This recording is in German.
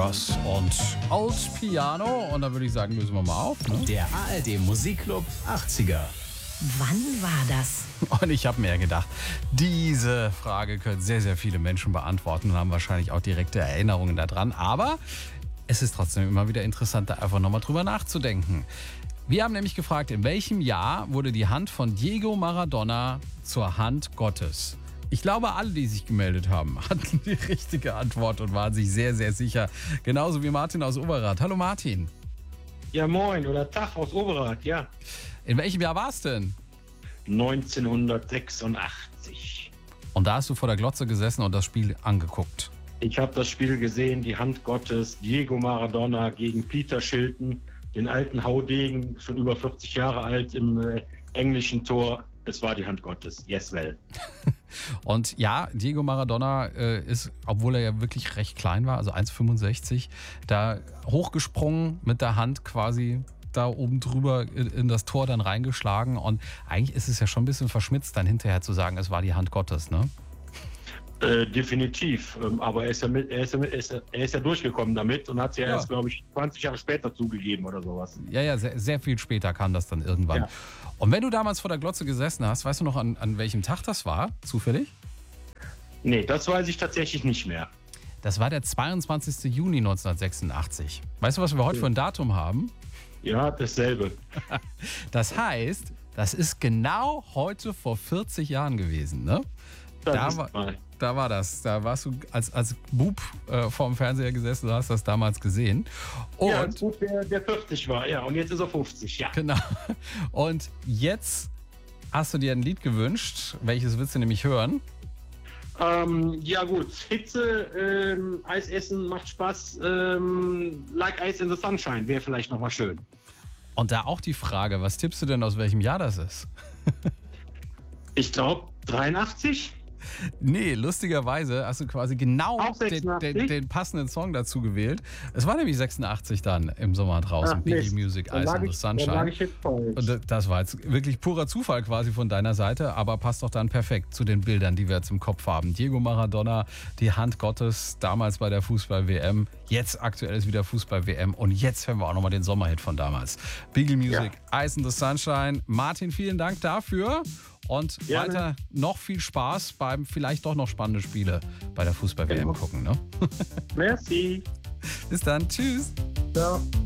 Ross und Old Piano. Und da würde ich sagen, lösen wir mal auf. Ne? Der ARD Musikclub 80er. Wann war das? Und ich habe mir gedacht, diese Frage können sehr, sehr viele Menschen beantworten und haben wahrscheinlich auch direkte Erinnerungen daran. Aber es ist trotzdem immer wieder interessant, da einfach nochmal drüber nachzudenken. Wir haben nämlich gefragt, in welchem Jahr wurde die Hand von Diego Maradona zur Hand Gottes? Ich glaube, alle, die sich gemeldet haben, hatten die richtige Antwort und waren sich sehr, sehr sicher. Genauso wie Martin aus Overath. Hallo Martin. Ja, moin oder Tag aus Overath, ja. In welchem Jahr war es denn? 1986. Und da hast du vor der Glotze gesessen und das Spiel angeguckt. Ich habe das Spiel gesehen, die Hand Gottes, Diego Maradona gegen Peter Shilton, den alten Haudegen, schon über 40 Jahre alt im englischen Tor. Es war die Hand Gottes. Yes, well. Und ja, Diego Maradona ist, obwohl er ja wirklich recht klein war, also 1,65, da hochgesprungen mit der Hand quasi da oben drüber in das Tor dann reingeschlagen. Und eigentlich ist es ja schon ein bisschen verschmitzt, dann hinterher zu sagen, es war die Hand Gottes, ne? Definitiv. Aber er ist ja durchgekommen damit und hat es ja erst, glaube ich, 20 Jahre später zugegeben oder sowas. Ja, sehr, sehr viel später kam das dann irgendwann. Ja. Und wenn du damals vor der Glotze gesessen hast, weißt du noch, an welchem Tag das war, zufällig? Nee, das weiß ich tatsächlich nicht mehr. Das war der 22. Juni 1986. Weißt du, was wir heute für ein Datum haben? Ja, dasselbe. Das heißt, das ist genau heute vor 40 Jahren gewesen, ne? Da war das. Da warst du als Bub vorm Fernseher gesessen und hast das damals gesehen. Und ja, als Bub, der 40 war, ja. Und jetzt ist er 50, ja. Genau. Und jetzt hast du dir ein Lied gewünscht. Welches willst du nämlich hören? Ja gut, Hitze, Eis essen macht Spaß. Like Ice in the Sunshine wäre vielleicht nochmal schön. Und da auch die Frage, was tippst du denn, aus welchem Jahr das ist? Ich glaube 83. Nee, lustigerweise hast du quasi genau den passenden Song dazu gewählt. Es war nämlich 86 dann im Sommer draußen. Biggie Music, Ice in the Sunshine. Und das war jetzt wirklich purer Zufall quasi von deiner Seite, aber passt doch dann perfekt zu den Bildern, die wir jetzt im Kopf haben. Diego Maradona, die Hand Gottes, damals bei der Fußball-WM. Jetzt aktuell ist wieder Fußball-WM und jetzt hören wir auch nochmal den Sommerhit von damals. Biggie Music, Ice in the Sunshine. Martin, vielen Dank dafür. Und weiter noch viel Spaß beim vielleicht doch noch spannende Spiele bei der Fußball-WM gucken. Ne? Merci. Bis dann. Tschüss. Ciao.